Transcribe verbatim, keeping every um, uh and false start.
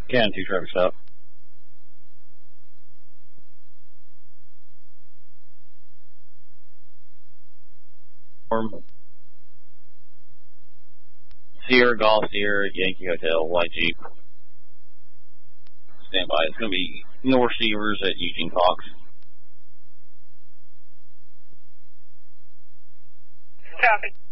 Cannon two traffic stop. Sierra Golf Sierra Yankee Hotel Y G. Stand by. It's going to be no receivers at Eugene Fox. Copy.